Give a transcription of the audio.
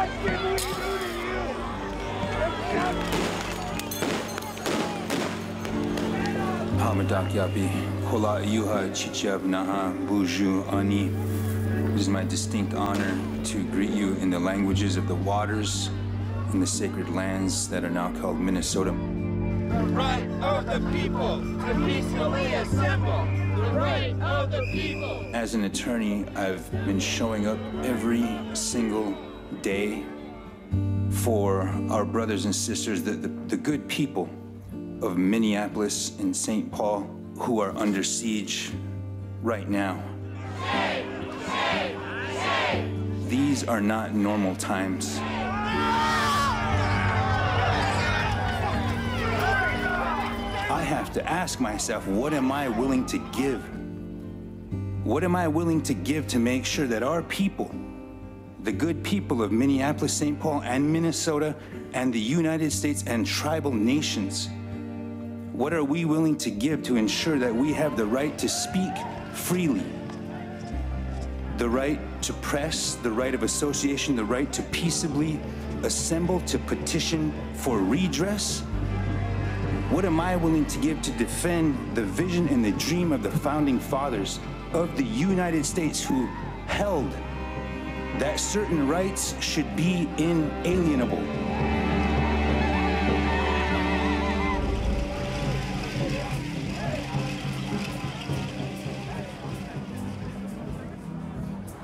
Hamadak Yapi, Kola Yuha Chichab Naha Buju Ani. It is my distinct honor to greet you in the languages of the waters in the sacred lands that are now called Minnesota. The right of the people to peacefully assemble. The right of the people. As an attorney, I've been showing up every single day for our brothers and sisters, the good people of Minneapolis and St. Paul who are under siege right now. These are not normal times. I have to ask myself, what am I willing to give? What am I willing to give to make sure that our people, the good people of Minneapolis, St. Paul, and Minnesota, and the United States and tribal nations, what are we willing to give to ensure that we have the right to speak freely? The right to press, the right of association, the right to peaceably assemble, to petition for redress? What am I willing to give to defend the vision and the dream of the founding fathers of the United States who held that certain rights should be inalienable?